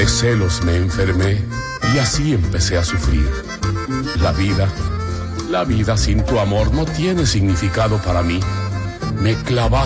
De celos me enfermé y así empecé a sufrir. La vida sin tu amor no tiene significado para mí. Me clavaste